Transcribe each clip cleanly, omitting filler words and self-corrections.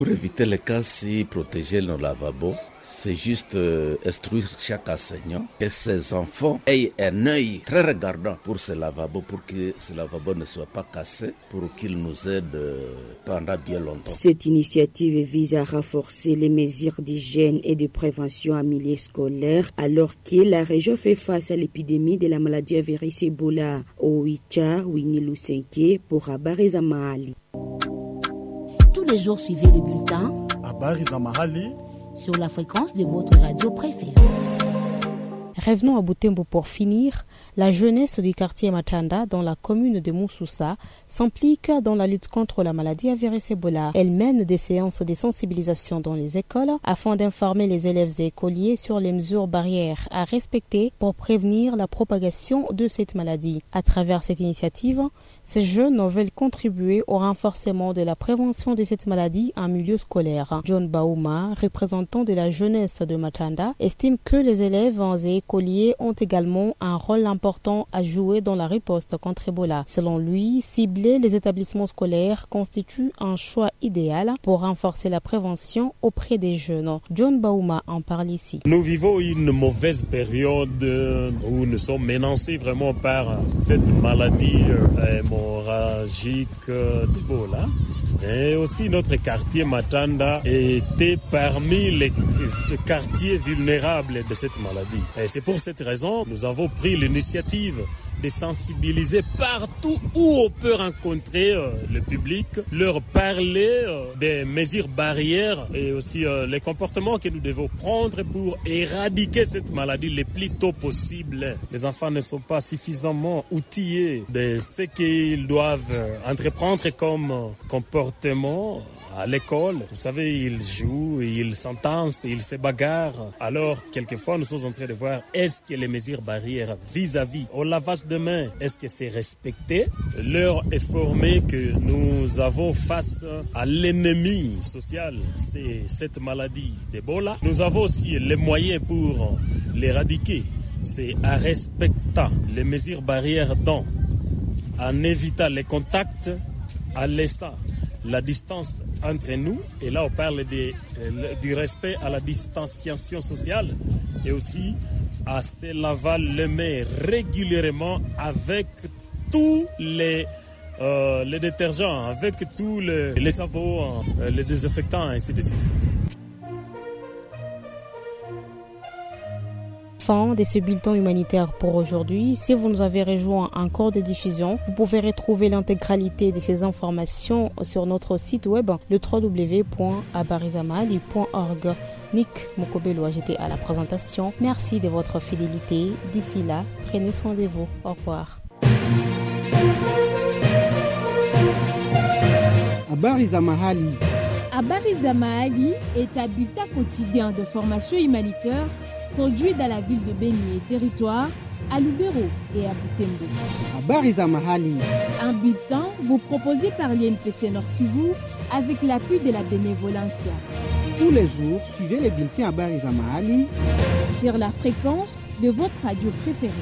Pour éviter les cas, si protéger nos lavabos, c'est juste instruire chaque enseignant que ses enfants aient un œil très regardant pour ces lavabos, pour que ces lavabos ne soient pas cassés, pour qu'ils nous aident pendant bien longtemps. Cette initiative vise à renforcer les mesures d'hygiène et de prévention en milieu scolaire, alors que la région fait face à l'épidémie de la maladie à virus Ebola. Oicha Winilusenke pour Habari za Mahali. Tous les jours, suivez le bulletin Habari za Mahali sur la fréquence de votre radio préférée. Revenons à Butembo pour finir. La jeunesse du quartier Matanda, dans la commune de Moussoussa, s'implique dans la lutte contre la maladie à virus Ebola. Elle mène des séances de sensibilisation dans les écoles afin d'informer les élèves et écoliers sur les mesures barrières à respecter pour prévenir la propagation de cette maladie. À travers cette initiative, ces jeunes veulent contribuer au renforcement de la prévention de cette maladie en milieu scolaire. John Baouma, représentant de la jeunesse de Matanda, estime que les élèves et écoliers ont également un rôle important à jouer dans la riposte contre Ebola. Selon lui, cibler les établissements scolaires constitue un choix idéal pour renforcer la prévention auprès des jeunes. John Baouma en parle ici. Nous vivons une mauvaise période où nous sommes menacés vraiment par cette maladie hémorragique d'Ebola. Et aussi notre quartier Matanda était parmi les quartiers vulnérables de cette maladie. Et c'est pour cette raison que nous avons pris l'initiative de sensibiliser partout où on peut rencontrer le public, leur parler des mesures barrières et aussi les comportements que nous devons prendre pour éradiquer cette maladie le plus tôt possible. Les enfants ne sont pas suffisamment outillés de ce qu'ils doivent entreprendre comme comportement à l'école. Vous savez, ils jouent, ils s'entendent, ils se bagarrent. Alors, quelquefois, nous sommes en train de voir, est-ce que les mesures barrières vis-à-vis au lavage de mains, est-ce que c'est respecté? L'heure est formée que nous avons face à l'ennemi social, c'est cette maladie d'Ebola. Nous avons aussi les moyens pour l'éradiquer. C'est en respectant les mesures barrières en évitant les contacts, en laissant la distance entre nous, et là on parle du respect à la distanciation sociale, et aussi à se laver les mains régulièrement avec tous les détergents, avec tous les savons, les désinfectants, et ainsi de suite. Fin de ce bulletin humanitaire pour aujourd'hui. Si vous nous avez rejoint en cours de diffusion, vous pouvez retrouver l'intégralité de ces informations sur notre site web, le www.habarizamahali.org. Nick Mokobelo a été à la présentation. Merci de votre fidélité. D'ici là, prenez soin de vous. Au revoir. Habari za Mahali. Habari za Mahali est un bulletin quotidien de formation humanitaire produit dans la ville de Beni et territoire, à Lubero et à Butembo. Habari za Mahali. Un bulletin vous proposé par l'INPC Nord Kivu avec l'appui de la Bénévolencia. Tous les jours, suivez les bulletins Habari za Mahali sur la fréquence de votre radio préférée.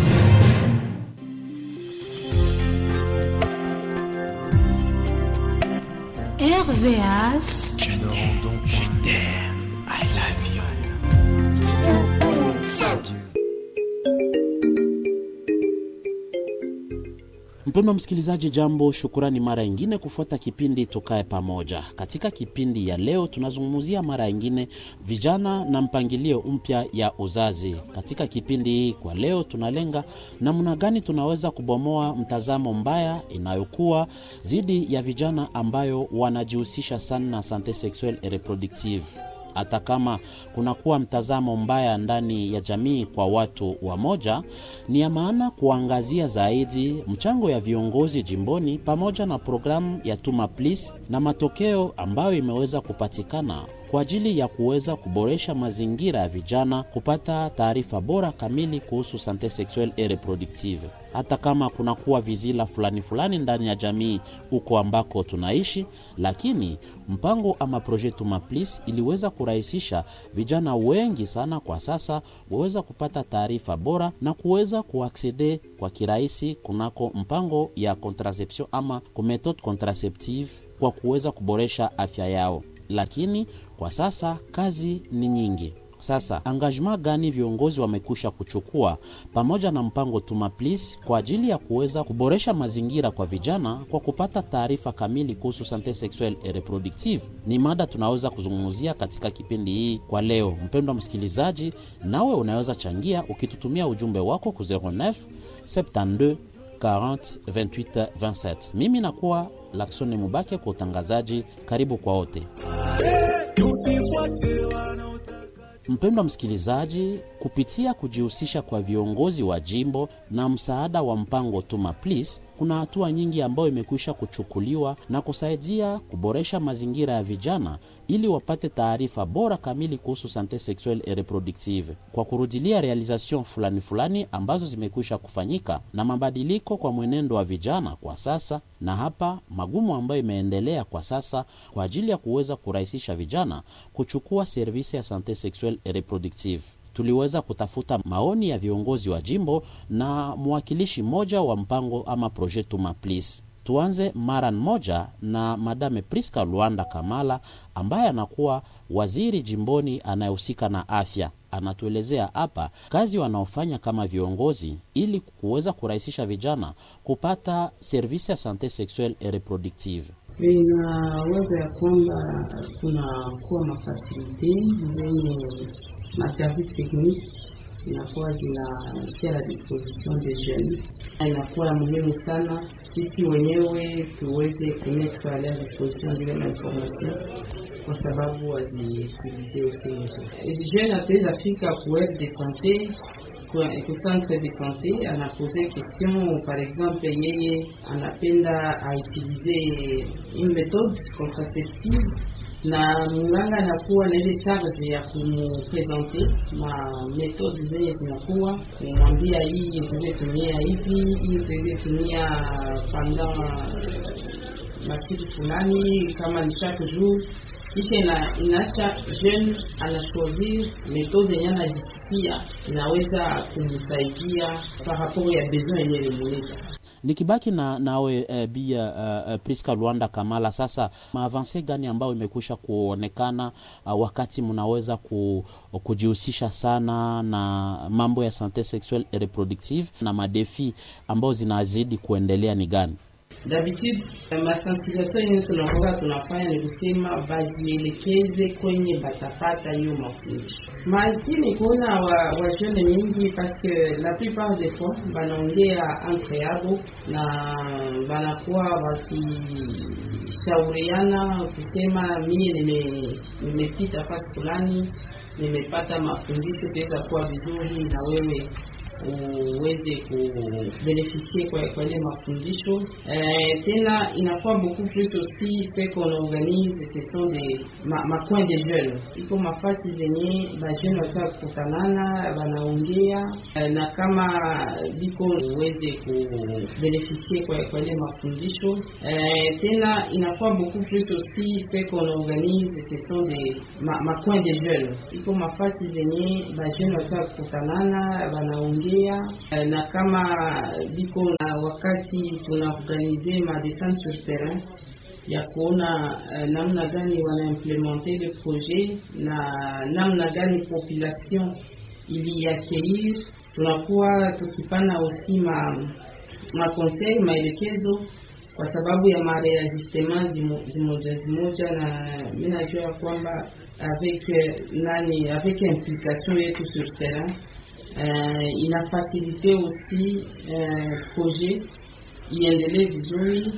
RVH. Je t'aime, I love you. Mpendwa msikilizaji, jambo, shukurani mara ingine kufuata kipindi Tukae Pamoja. Katika kipindi ya leo tunazungumzia mara ingine vijana na mpangilio mpya ya uzazi. Katika kipindi hii kwa leo tunalenga namna gani tunaweza kubomoa mtazamo mbaya inayokuwa zidi ya vijana ambayo wanajihusisha sana na sante sexuelle et reproductive. Hata kama kunakuwa mtazamo mbaya ndani ya jamii kwa watu wa moja, ni ya maana kuangazia zaidi mchango ya viongozi jimboni pamoja na programu ya Tuma Please na matokeo ambayo imeweza kupatikana kwa ajili ya kuweza kuboresha mazingira ya vijana kupata taarifa bora kamili kuhusu sante sexuelle et reproductive. Hata kama kunakuwa vizila fulani ndani ya jamii uko ambako tunaishi, lakini mpango ama projet Tuma Please iliweza kurahisisha vijana wengi sana kwa sasa waweza kupata taarifa bora na kuweza kuaccede kwa kirahisi kunako mpango ya contraception ama methode contraceptive kwa kuweza kuboresha afya yao. lakini kwa sasa kazi ni nyingi. Sasa engagement gani viongozi wamekusha kuchukua pamoja na mpango Tuma Please kwa ajili ya kuweza kuboresha mazingira kwa vijana kwa kupata taarifa kamili kuhusu sante sexuelle et reproductive? Ni mada tunaweza kuzungumzia katika kipindi hii kwa leo. Mpendwa msikilizaji, nawe unaweza changia ukitutumia ujumbe wako ku 09 72 40 28 27. Mimi nakuwa Laksoni Mubake kwa utangazaji. Karibu kwa wote. Mpendwa msikilizaji, kupitia kujihusisha kwa viongozi wa jimbo na msaada wa mpango Tuma Please, kuna hatua nyingi ambayo imekwisha kuchukuliwa na kusaidia kuboresha mazingira ya vijana ili wapate taarifa bora kamili kuhusu sante sexuelle et reproductive, kwa kurudilia realization fulani ambazo zimekwisha kufanyika na mabadiliko kwa mwenendo wa vijana kwa sasa, na hapa magumu ambayo imeendelea kwa sasa kwa ajili ya kuweza kurahisisha vijana kuchukua servisi ya sante sexuelle et reproductive. Tuliweza kutafuta maoni ya viongozi wa jimbo na mwakilishi moja wa mpango ama projet Tuma Please. Tuanze mara moja na Madame Priska Luanda Kamala ambaye anakuwa waziri jimboni anayehusika na afya. Anatuelezea hapa kazi wanaofanya kama viongozi ili kuweza kurahisisha vijana kupata servisi ya sante sexuelle et reproductive. Inawaza ya kwamba kuna kuwa mafasilite zenye maservice technique inakuwa zinatia la disposition des jeunes. Inakuwa muhimu sana sisi wenyewe tuweze kumettre à leur disposition zile information kwa sababu waziutilize usimuzo. Jeune ataweza fika kuwezi de santé, au centre de santé, anapoze question, par exemple, yeye anapenda a utiliser une méthode contraceptive, na munganga anakuwa na ile charge ya kumpresente ma méthode zenye zinakuwa, kumwambia hii tunatumia hivi, hii tunatumia pendant masiku fulani, kama ni chaque jour. Kisha inaacha jeune anachoisir méthode yenye anajisikia inaweza kumsaidia par rapport ya besoin yenye limuleta. Nikibaki nawe Bia Priska Luanda Kamala, sasa maavance gani ambayo imekwisha kuonekana wakati mnaweza kujihusisha sana na mambo ya sante sexuelle et reproductive, na madefi ambao zinazidi kuendelea ni gani? D'habitude, masensibilisation yenye tunafanya ni kusema bajielekeze kwenye batapata hiyo mafundisho. Lakini kuna wajene mingi parce la plupart des fois banaongea entre yabo na banakuwa wakishauriana kusema mimi nimepita fasi fulani, nimepata mafundisho kuweza kuwa vizuri na wewe uweze kubeneficie kwa ile mafundisho. Tena inakuwa beaucoup plus aussi ce qu'on organise, ce sont des coins des jeunes. Iko mafasi zenye ba jeunes wataka kukutanana, wanaongea na kama biko uweze kubeneficie kwa ile mafundisho. Tena inakuwa beaucoup plus aussi ce qu'on organise, ce sont des coins des jeunes. Iko mafasi zenye ba jeunes wataka kukutanana, wanaongea na kama biko na wakati tunaorganize ma descente sur terrain ya kuona namna gani wanaimplementer le projet na namna gani population ili accueillir. Tunakuwa tukipana aussi ma conseil, maelekezo kwa sababu ya mareajustement zimoja, na mimi najua kwamba avec implication yetu sur terrain ina facilité aussi projet iendelee vizuri